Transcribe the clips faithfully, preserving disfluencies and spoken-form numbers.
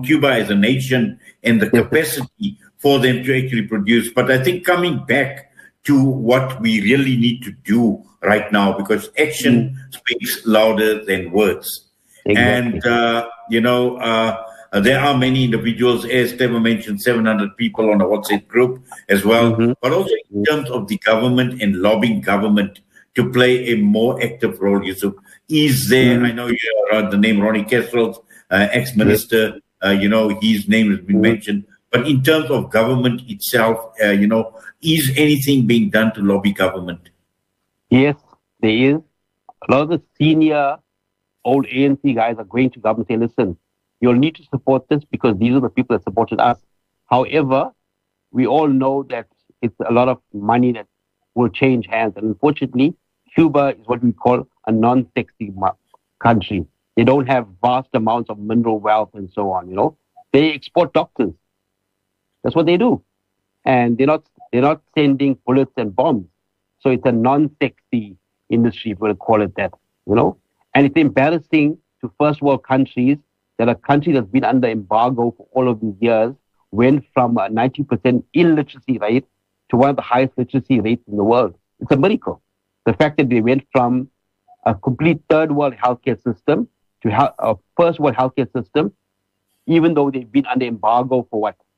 Cuba as a nation and the capacity for them to actually produce. But I think coming back to what we really need to do right now, because action mm. speaks louder than words. Exactly. And, uh, you know, uh, there are many individuals, as Trevor mentioned, seven hundred people on a WhatsApp group as well, mm-hmm. but also in terms of the government and lobbying government to play a more active role, Yusuf. Is there, mm-hmm. I know you heard the name Ronnie Kestrel, uh, ex-minister, yes. uh, you know, his name has been mm-hmm. mentioned. But in terms of government itself, uh, you know, is anything being done to lobby government? Yes, there is. A lot of the senior old A N C guys are going to government and saying, listen, you'll need to support this because these are the people that supported us. However, we all know that it's a lot of money that will change hands. And unfortunately, Cuba is what we call a non-sexy country. They don't have vast amounts of mineral wealth and so on, you know. They export doctors. That's what they do. And they're not they're not sending bullets and bombs. So it's a non-sexy industry, if we want to call it that, you know. And it's embarrassing to first world countries that a country that's been under embargo for all of these years went from a ninety percent illiteracy rate to one of the highest literacy rates in the world. It's a miracle. The fact that they went from a complete third world healthcare system to a first world healthcare system, even though they've been under embargo for what,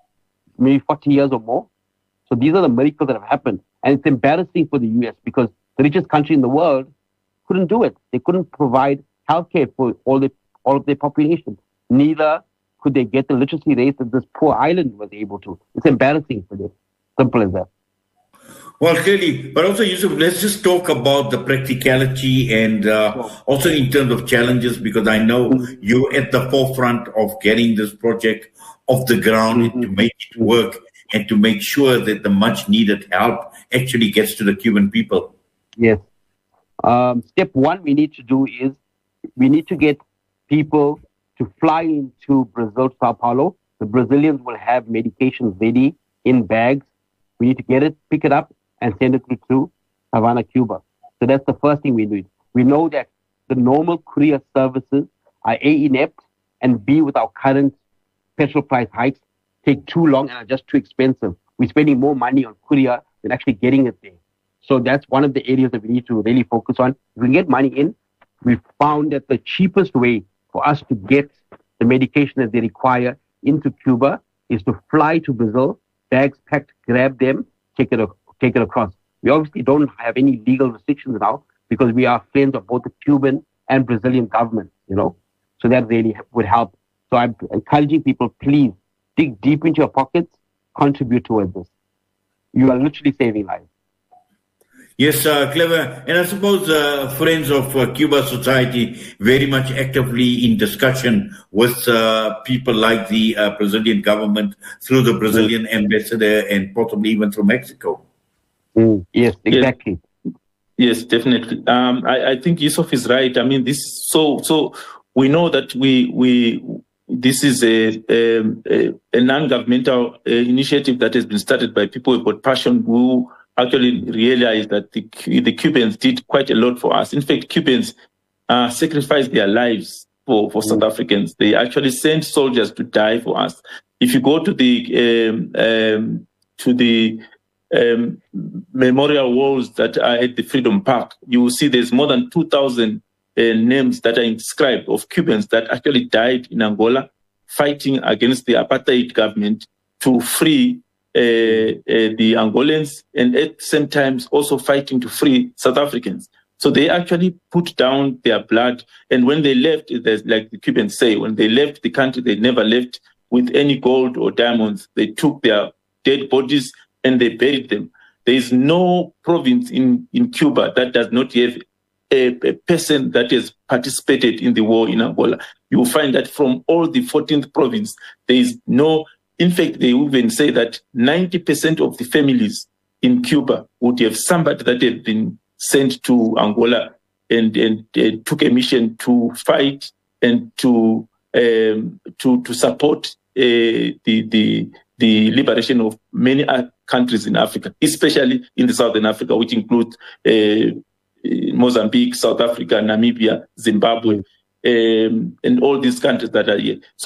maybe forty years or more. So these are the miracles that have happened. And it's embarrassing for the U S because the richest country in the world couldn't do it. They couldn't provide healthcare for all the all of their population. Neither could they get the literacy rates that this poor island was able to. It's embarrassing for them. Simple as that. Well, clearly, but also, Yusuf, let's just talk about the practicality and uh, also in terms of challenges, because I know mm-hmm. you're at the forefront of getting this project off the ground mm-hmm. and to make it work and to make sure that the much needed help actually gets to the Cuban people. Yes. Um, step one we need to do is we need to get people to fly into Brazil, Sao Paulo. The Brazilians will have medications ready in bags. We need to get it, pick it up, and send it to Havana, Cuba. So that's the first thing we do. We know that the normal courier services are A, inept, and B, with our current petrol price hikes, take too long and are just too expensive. We're spending more money on courier than actually getting it there. So that's one of the areas that we need to really focus on. If we get money in, we found that the cheapest way for us to get the medication that they require into Cuba is to fly to Brazil, bags packed, grab them, take it, take it across. We obviously don't have any legal restrictions now because we are friends of both the Cuban and Brazilian governments, you know. So that really would help. So I'm encouraging people, please dig deep into your pockets, contribute towards this. You are literally saving lives. Yes, uh, clever. And I suppose uh, Friends of uh, Cuba Society very much actively in discussion with uh, people like the uh, Brazilian government through the Brazilian mm. ambassador and possibly even through Mexico. Mm. Yes, exactly. Yes, yes definitely. Um, I, I think Yusuf is right. I mean, this so so we know that we we this is a a, a non-governmental uh, initiative that has been started by people with passion who actually realized that the, the Cubans did quite a lot for us. In fact, Cubans uh, sacrificed their lives for, for mm. South Africans. They actually sent soldiers to die for us. If you go to the um, um, to the um, memorial walls that are at the Freedom Park, you will see there's more than two thousand uh, names that are inscribed of Cubans that actually died in Angola fighting against the apartheid government to free Uh, uh, the Angolans, and at the same time also fighting to free South Africans. So they actually put down their blood, and when they left, like the Cubans say, when they left the country, they never left with any gold or diamonds. They took their dead bodies and they buried them. There is no province in, in Cuba that does not have a, a person that has participated in the war in Angola. You will find that from all the fourteenth province, there is no. In fact, they even say that ninety percent of the families in Cuba would have somebody that had been sent to Angola and, and uh, took a mission to fight and to um, to to support uh, the the the liberation of many countries in Africa, especially in the Southern Africa, which includes uh, Mozambique, South Africa, Namibia, Zimbabwe, um, and all these countries that are here. So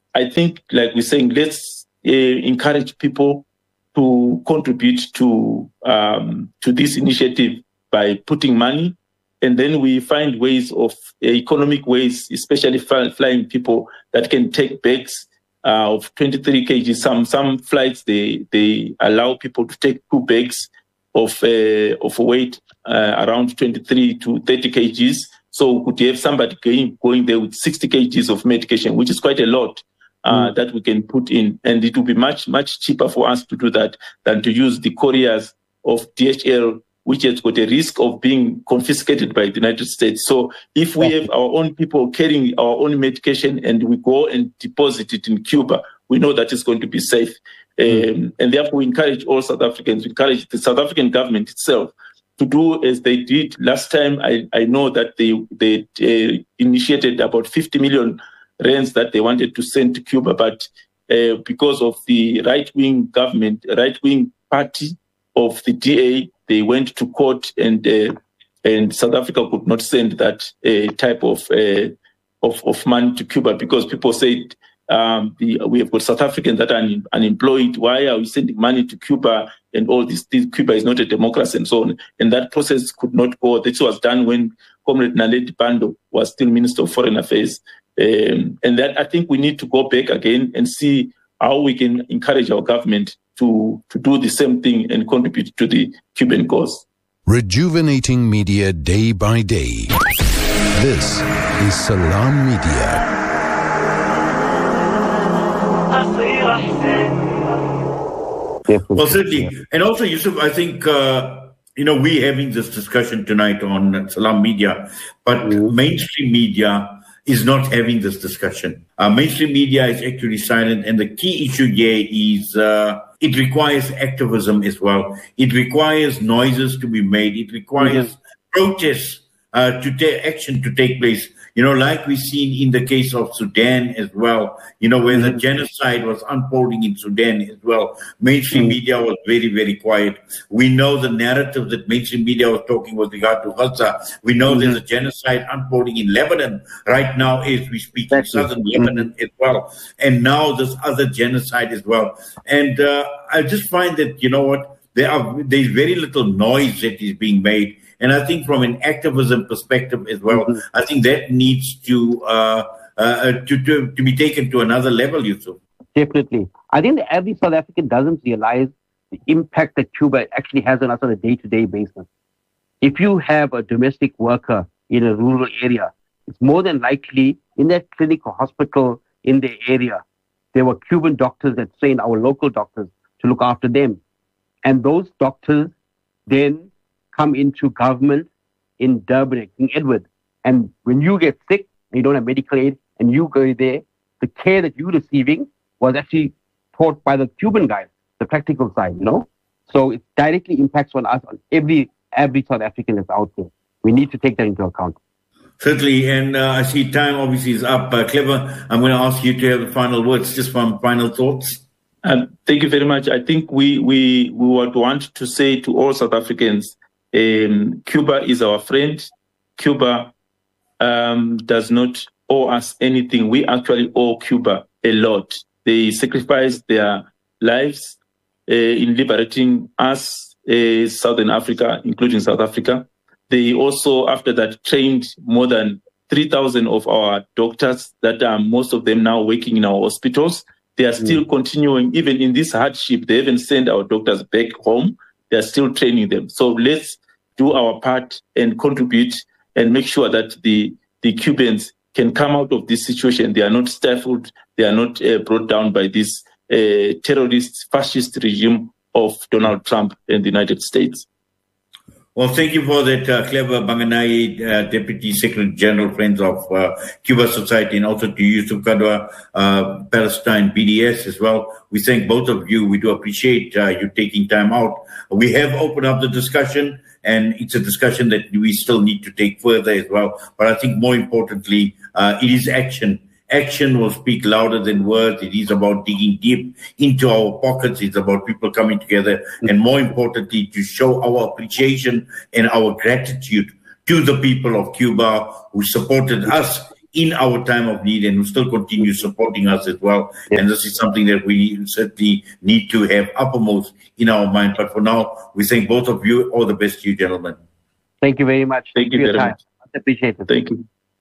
I think, like we're saying, let's uh, encourage people to contribute to um, to this initiative by putting money, and then we find ways of uh, economic ways, especially fly, flying people that can take bags uh, of twenty-three kilograms. Some some flights they they allow people to take two bags of uh, of weight uh, around twenty-three to thirty kilograms. So could you have somebody going going there with sixty kilograms of medication, which is quite a lot. Uh, mm. That we can put in, and it will be much, much cheaper for us to do that than to use the couriers of D H L, which has got a risk of being confiscated by the United States. So if we have our own people carrying our own medication and we go and deposit it in Cuba, we know that it's going to be safe. Mm. Um, and therefore, we encourage all South Africans, we encourage the South African government itself to do as they did last time. I, I know that they, they uh, initiated about fifty million rands that they wanted to send to Cuba, but uh, because of the right-wing government, right-wing party of the D A, they went to court, and uh, and South Africa could not send that uh, type of, uh, of of money to Cuba because people said um, the, we have got South Africans that are un- unemployed. Why are we sending money to Cuba? And all this, this, Cuba is not a democracy, and so on. And that process could not go. This was done when Comrade Naledi Pandor was still Minister of Foreign Affairs. Um, and that I think we need to go back again and see how we can encourage our government to, to do the same thing and contribute to the Cuban cause. Rejuvenating media day by day. This is Salam Media. Well, certainly. And also, Yusuf, I think, uh, you know, we're having this discussion tonight on Salam Media, but mm. mainstream media is not having this discussion. Uh, mainstream media is actually silent, and the key issue here is uh, it requires activism as well. It requires noises to be made. It requires mm-hmm. protests uh, to take action to take place. You know, like we've seen in the case of Sudan as well, you know, where mm-hmm. the genocide was unfolding in Sudan as well. Mainstream mm-hmm. media was very, very quiet. We know the narrative that mainstream media was talking with regard to Gaza. We know mm-hmm. there's a genocide unfolding in Lebanon right now as we speak, in southern mm-hmm. Lebanon as well. And now there's other genocide as well. And uh, I just find that, you know what, there are there's very little noise that is being made. And I think from an activism perspective as well, mm-hmm. I think that needs to, uh, uh, to, to to be taken to another level, Yusuf. Definitely. I think that every South African doesn't realize the impact that Cuba actually has on us on a day-to-day basis. If you have a domestic worker in a rural area, it's more than likely in that clinic or hospital in the area, there were Cuban doctors that trained our local doctors to look after them. And those doctors then come into government in Durban, King Edward. And when you get sick and you don't have medical aid and you go there, the care that you're receiving was actually taught by the Cuban guys, the practical side, you know? So it directly impacts on us, on every every South African that's out there. We need to take that into account. Certainly, and uh, I see time obviously is up. Uh, Clever, I'm going to ask you to have the final words, just from final thoughts. Uh, thank you very much. I think we, we, we would want to say to all South Africans, Um, Cuba is our friend. Cuba um, does not owe us anything. We actually owe Cuba a lot. They sacrificed their lives uh, in liberating us, uh, Southern Africa, including South Africa. They also, after that, trained more than three thousand of our doctors that are most of them now working in our hospitals. They are still mm. continuing, even in this hardship. They haven't sent our doctors back home. They are still training them. So let's do our part and contribute and make sure that the, the Cubans can come out of this situation. They are not stifled. They are not uh, brought down by this uh, terrorist, fascist regime of Donald Trump and the United States. Well, thank you for that, uh, Clever Banganai, uh, Deputy Secretary General, Friends of uh, Cuba Society, and also to Yusuf Kadwa, uh, Palestine B D S as well. We thank both of you. We do appreciate uh, you taking time out. We have opened up the discussion, and it's a discussion that we still need to take further as well. But I think more importantly, uh, it is action. Action will speak louder than words. It is about digging deep into our pockets. It's about people coming together. And more importantly, to show our appreciation and our gratitude to the people of Cuba who supported us in our time of need and who still continue supporting us as well. Yes. And this is something that we certainly need to have uppermost in our mind. But for now, we thank both of you. All the best to you, gentlemen. Thank you very much. Thank you for your very time. much. I appreciate it. Thank you.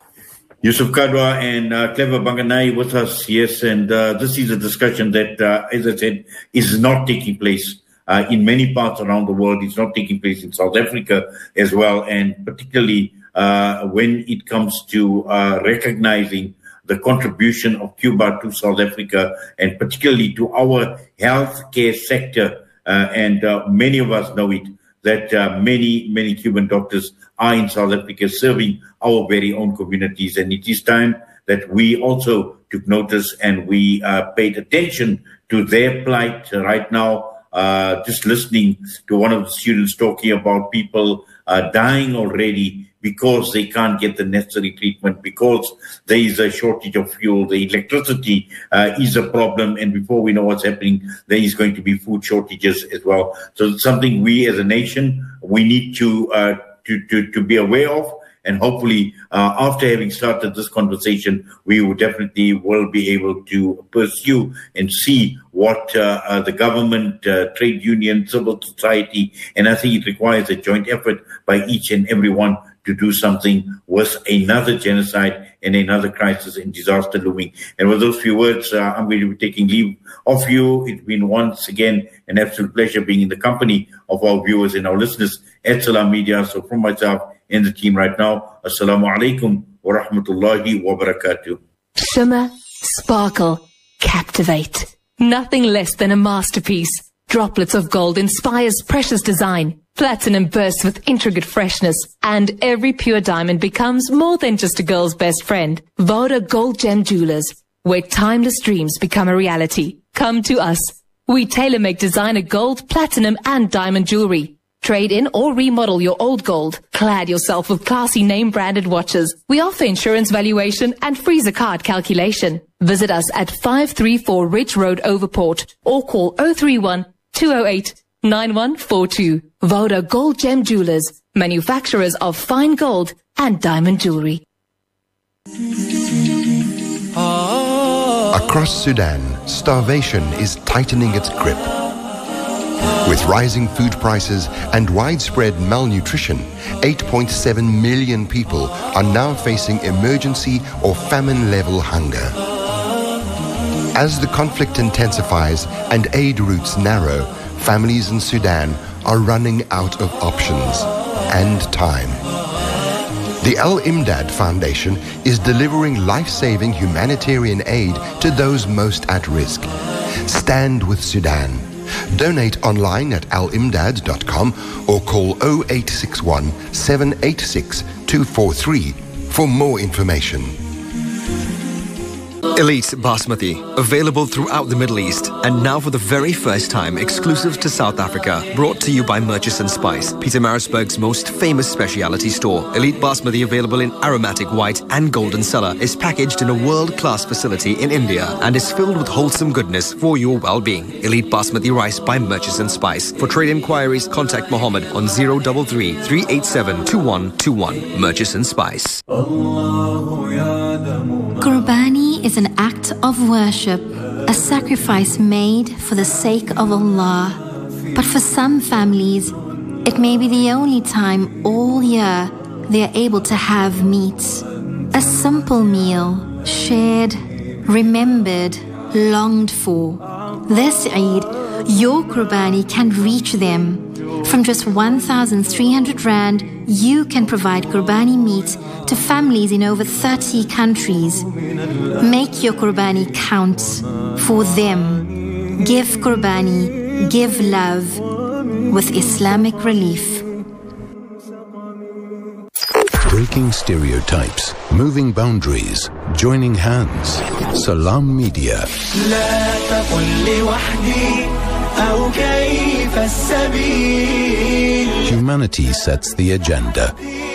Yusuf Kadwa and uh, Clever Banganai with us, yes, and uh, this is a discussion that, uh, as I said, is not taking place uh, in many parts around the world. It's not taking place in South Africa as well, and particularly uh, when it comes to uh, recognizing the contribution of Cuba to South Africa, and particularly to our healthcare sector, uh, and uh, many of us know it, that uh, many, many Cuban doctors are in South Africa serving our very own communities. And it is time that we also took notice and we uh, paid attention to their plight right now. Uh, just listening to one of the students talking about people uh, dying already because they can't get the necessary treatment, because there is a shortage of fuel. The electricity uh, is a problem, and before we know what's happening, there is going to be food shortages as well. So it's something we as a nation, we need to uh, to, to, to be aware of, and hopefully uh, after having started this conversation, we will definitely will be able to pursue and see what uh, uh, the government, uh, trade union, civil society, and I think it requires a joint effort by each and every one to do something with another genocide and another crisis and disaster looming. And with those few words, uh, I'm going to be taking leave of you. It's been once again an absolute pleasure being in the company of our viewers and our listeners at Salam Media. So from myself and the team right now, Assalamu alaikum wa rahmatullahi wa barakatuh. Shimmer, sparkle, captivate. Nothing less than a masterpiece. Droplets of gold inspires precious design. Platinum bursts with intricate freshness, and every pure diamond becomes more than just a girl's best friend. Voda Gold Gem Jewelers, where timeless dreams become a reality. Come to us. We tailor-make designer gold, platinum, and diamond jewelry. Trade in or remodel your old gold. Clad yourself with classy name-branded watches. We offer insurance valuation and freezer card calculation. Visit us at five three four Ridge Road, Overport, or call oh three one, two oh eight, nine one four two. Voda Gold Gem Jewelers, manufacturers of fine gold and diamond jewelry. Across Sudan, starvation is tightening its grip. With rising food prices and widespread malnutrition, eight point seven million people are now facing emergency or famine-level hunger. As the conflict intensifies and aid routes narrow, families in Sudan are running out of options and time. The Al-Imdad Foundation is delivering life-saving humanitarian aid to those most at risk. Stand with Sudan. Donate online at al imdad dot com or call oh eight six one, seven eight six, two four three for more information. Elite Basmati, available throughout the Middle East, and now for the very first time exclusive to South Africa, brought to you by Murchison Spice, Pietermaritzburg's most famous specialty store. Elite Basmati, available in aromatic white and golden cellar, is packaged in a world-class facility in India and is filled with wholesome goodness for your well-being. Elite Basmati rice by Murchison Spice. For trade inquiries, contact Mohammed on zero three three, three eight seven, two one two one. Murchison Spice. Qurbani is an act of worship, a sacrifice made for the sake of Allah. But for some families, it may be the only time all year they are able to have meat. A simple meal, shared, remembered, longed for. This Eid, your Qurbani can reach them. From just one thousand three hundred rand, you can provide Qurbani meat to families in over thirty countries. Make your Qurbani count for them. Give Qurbani, give love with Islamic Relief. Breaking stereotypes, moving boundaries, joining hands. Salam Media. Humanity sets the agenda.